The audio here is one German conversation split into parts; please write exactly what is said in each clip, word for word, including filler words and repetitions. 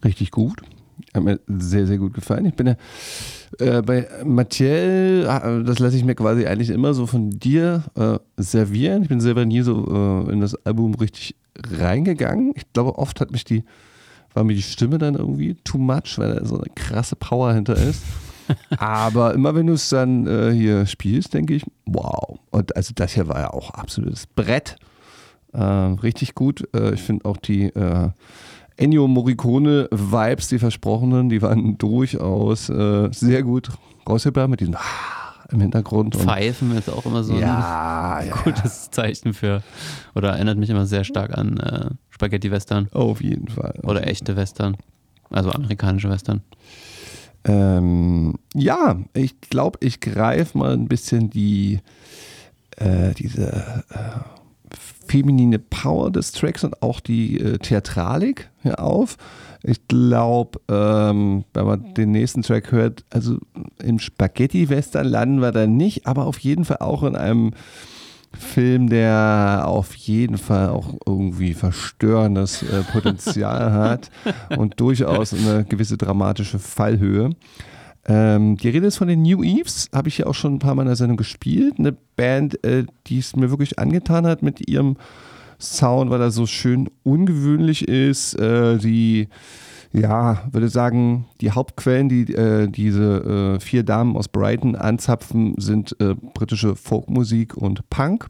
Richtig gut. Hat mir sehr, sehr gut gefallen. Ich bin ja äh, bei Mathiel, das lasse ich mir quasi eigentlich immer so von dir äh, servieren. Ich bin selber nie so äh, in das Album richtig reingegangen. Ich glaube, oft hat mich die, war mir die Stimme dann irgendwie too much, weil da so eine krasse Power hinter ist. Aber immer wenn du es dann äh, hier spielst, denke ich, wow. Und also das hier war ja auch absolutes Brett. Äh, richtig gut. Äh, ich finde auch die äh, Ennio Morricone-Vibes, die versprochenen, die waren durchaus äh, sehr gut rausgebracht mit diesem ah, im Hintergrund. Und Pfeifen ist auch immer so ja, ein ja, gutes Zeichen für, oder erinnert mich immer sehr stark an äh, Spaghetti-Western. Auf jeden Fall. Oder echte Western, also amerikanische Western. Ähm, ja, ich glaube, ich greife mal ein bisschen die äh, diese äh, feminine Power des Tracks und auch die äh, Theatralik hier auf. Ich glaube, ähm, wenn man den nächsten Track hört, also im Spaghetti-Western landen wir da nicht, aber auf jeden Fall auch in einem Film, der auf jeden Fall auch irgendwie verstörendes äh, Potenzial hat und durchaus eine gewisse dramatische Fallhöhe. Ähm, die Rede ist von den New Eves, habe ich ja auch schon ein paar Mal in der Sendung gespielt. Eine Band, äh, die es mir wirklich angetan hat mit ihrem Sound, weil er so schön ungewöhnlich ist. Äh, die, ja, würde sagen, die Hauptquellen, die äh, diese äh, vier Damen aus Brighton anzapfen, sind äh, britische Folkmusik und Punk.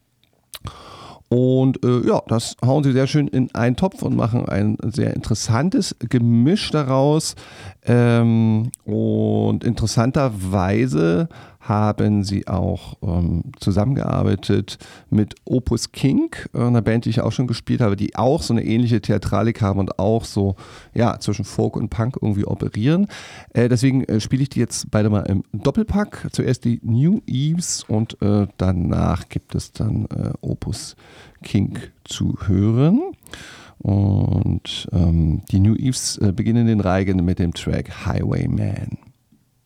Und äh, ja, das hauen sie sehr schön in einen Topf und machen ein sehr interessantes Gemisch daraus. Ähm, und interessanterweise haben sie auch ähm, zusammengearbeitet mit Opus King, einer Band, die ich auch schon gespielt habe, die auch so eine ähnliche Theatralik haben und auch so ja, zwischen Folk und Punk irgendwie operieren. Äh, deswegen äh, spiele ich die jetzt beide mal im Doppelpack. Zuerst die New Eves und äh, danach gibt es dann äh, Opus King zu hören. Und ähm, die New Eves äh, beginnen den Reigen mit dem Track Highwayman.